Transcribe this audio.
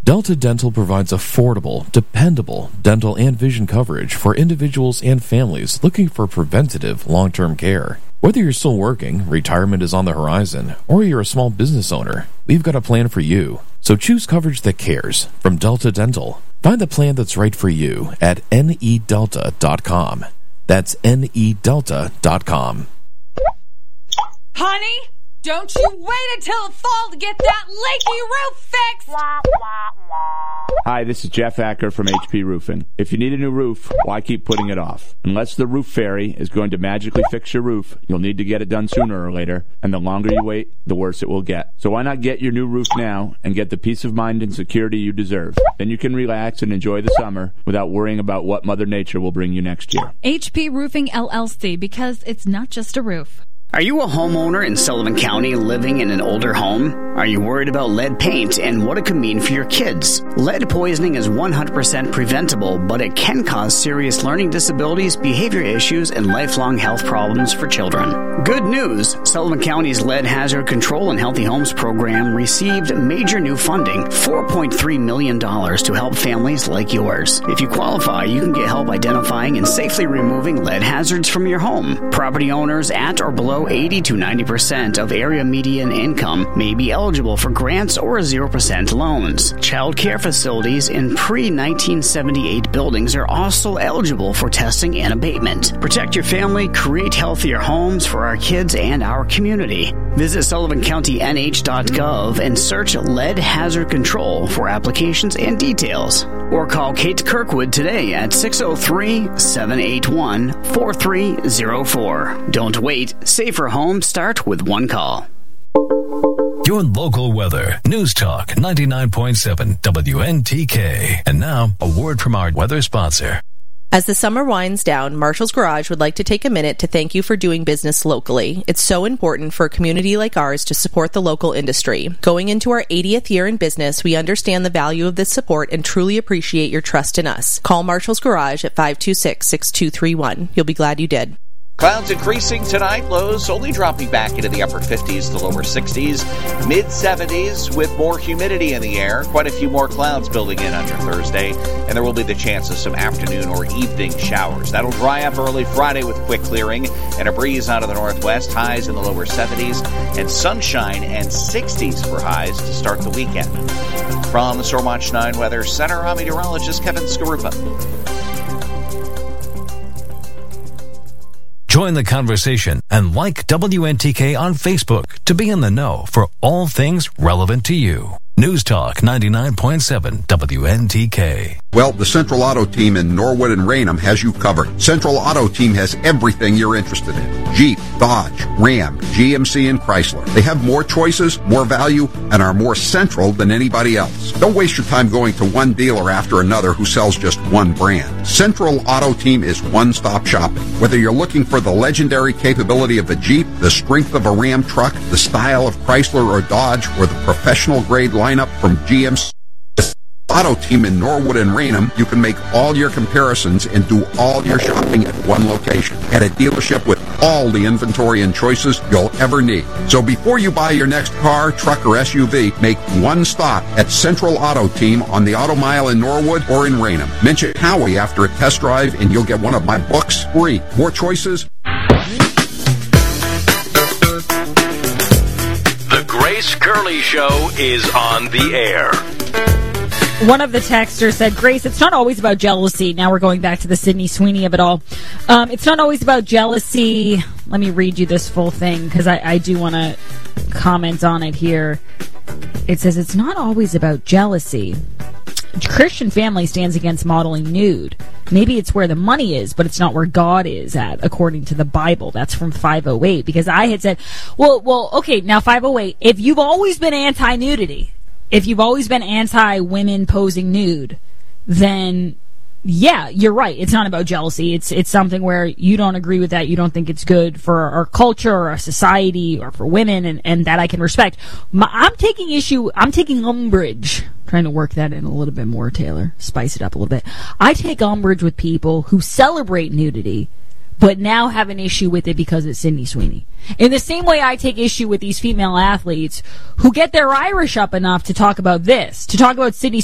Delta Dental provides affordable, dependable dental and vision coverage for individuals and families looking for preventative long-term care. Whether you're still working, retirement is on the horizon, or you're a small business owner, we've got a plan for you. So choose coverage that cares from Delta Dental. Find the plan that's right for you at nedelta.com. That's nedelta.com. Honey, don't you wait until the fall to get that leaky roof fixed! Hi, this is Jeff Acker from HP Roofing. If you need a new roof, why keep putting it off? Unless the roof fairy is going to magically fix your roof, you'll need to get it done sooner or later, and the longer you wait, the worse it will get. So why not get your new roof now and get the peace of mind and security you deserve? Then you can relax and enjoy the summer without worrying about what Mother Nature will bring you next year. HP Roofing LLC, because it's not just a roof. Are you a homeowner in Sullivan County living in an older home? Are you worried about lead paint and what it could mean for your kids? Lead poisoning is 100% preventable, but it can cause serious learning disabilities, behavior issues, and lifelong health problems for children. Good news! Sullivan County's Lead Hazard Control and Healthy Homes program received major new funding, $4.3 million, to help families like yours. If you qualify, you can get help identifying and safely removing lead hazards from your home. Property owners at or below 80 to 90% of area median income may be eligible for grants or 0% loans. Child care facilities in pre-1978 buildings are also eligible for testing and abatement. Protect your family, create healthier homes for our kids and our community. Visit SullivanCountyNH.gov and search Lead Hazard Control for applications and details. Or call Kate Kirkwood today at 603-781-4304. Don't wait. Safer homes start with one call. Your local weather. News Talk 99.7 WNTK. And now, a word from our weather sponsor. As the summer winds down, Marshall's Garage would like to take a minute to thank you for doing business locally. It's so important for a community like ours to support the local industry. Going into our 80th year in business, we understand the value of this support and truly appreciate your trust in us. Call Marshall's Garage at 526-6231. You'll be glad you did. Clouds increasing tonight, lows only dropping back into the upper 50s to lower 60s, mid-70s with more humidity in the air. Quite a few more clouds building in on your Thursday, and there will be the chance of some afternoon or evening showers. That'll dry up early Friday with quick clearing and a breeze out of the northwest, highs in the lower 70s, and sunshine and 60s for highs to start the weekend. From the Stormwatch 9 Weather Center, I'm meteorologist Kevin Skarupa. Join the conversation and like WNTK on Facebook to be in the know for all things relevant to you. News Talk 99.7 WNTK. Well, the Central Auto Team in Norwood and Raynham has you covered. Central Auto Team has everything you're interested in. Jeep, Dodge, Ram, GMC, and Chrysler. They have more choices, more value, and are more central than anybody else. Don't waste your time going to one dealer after another who sells just one brand. Central Auto Team is one-stop shopping. Whether you're looking for the legendary capability of a Jeep, the strength of a Ram truck, the style of Chrysler or Dodge, or the professional-grade lineup from GMC Auto Team in Norwood and Raynham, you can make all your comparisons and do all your shopping at one location at a dealership with all the inventory and choices you'll ever need. So before you buy your next car, truck, or SUV, make one stop at Central Auto Team on the Auto Mile in Norwood or in Raynham. Mention Howie after a test drive and you'll get one of my books free. More choices. The Grace Curley Show is on the air. One of the texters said, Grace, it's not always about jealousy. Now we're going back to the Sydney Sweeney of it all. It's not always about jealousy. Let me read you this full thing because I do want to comment on it here. It says, it's not always about jealousy. Christian family stands against modeling nude. Maybe it's where the money is, but it's not where God is at, according to the Bible. That's from 508. Because I had said, well, okay, now 508, if you've always been anti-nudity, if you've always been anti-women posing nude, then yeah, you're right. It's not about jealousy. It's something where you don't agree with that. You don't think it's good for our culture or our society or for women, and that I can respect. I'm taking umbrage. Trying to work that in a little bit more, Taylor. Spice it up a little bit. I take umbrage with people who celebrate nudity, but now have an issue with it because it's Sydney Sweeney. In the same way I take issue with these female athletes who get their Irish up enough to talk about this, to talk about Sydney